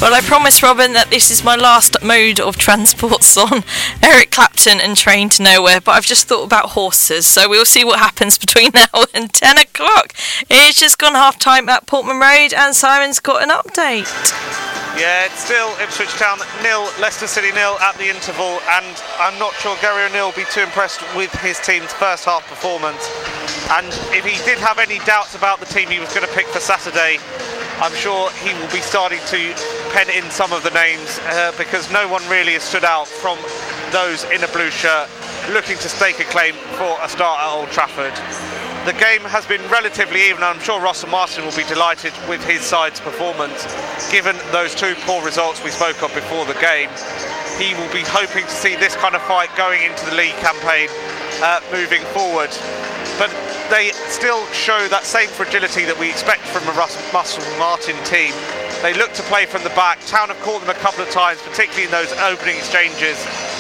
Well, I promise, Robin, that this is my last mode of transport on Eric Clapton and Train to Nowhere, but I've just thought about horses, so we'll see what happens between now and 10 o'clock. It's just gone half-time at Portman Road, and Simon's got an update. Yeah, it's still Ipswich Town 0, Leicester City 0 at the interval, and I'm not sure Gary O'Neill will be too impressed with his team's first half performance. And if he did have any doubts about the team he was going to pick for Saturday, I'm sure he will be starting to pen in some of the names because no one really has stood out from those in a blue shirt looking to stake a claim for a start at Old Trafford. The game has been relatively even, and I'm sure Russell Martin will be delighted with his side's performance given those two poor results we spoke of before the game. He will be hoping to see this kind of fight going into the league campaign moving forward. But they still show that same fragility that we expect from a Russell Martin team. They look to play from the back. Town have caught them a couple of times, particularly in those opening exchanges,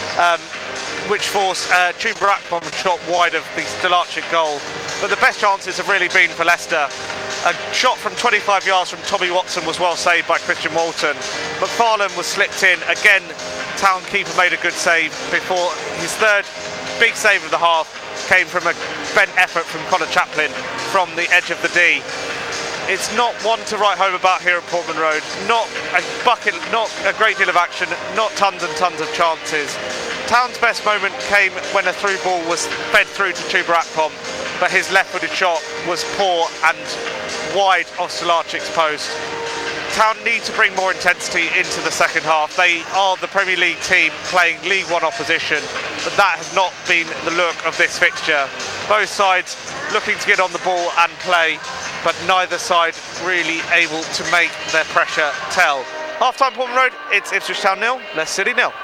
which forced Chuba Akpom shot wide of the Stolarczyk goal. But the best chances have really been for Leicester. A shot from 25 yards from Tommy Watson was well saved by Christian Walton. McFarlane was slipped in. Again, Town keeper made a good save before his third big save of the half came from a bent effort from Connor Chaplin from the edge of the D. It's not one to write home about here at Portman Road. Not a bucket, not a great deal of action, not tons and tons of chances. Town's best moment came when a through ball was fed through to Chuba Akpom, but his left-footed shot was poor and wide of Stolarczyk's post. Town need to bring more intensity into the second half. They are the Premier League team playing League One opposition, but that has not been the look of this fixture. Both sides looking to get on the ball and play, but neither side really able to make their pressure tell. Half-time Portman Road, it's Ipswich Town 0, Leicester City 0.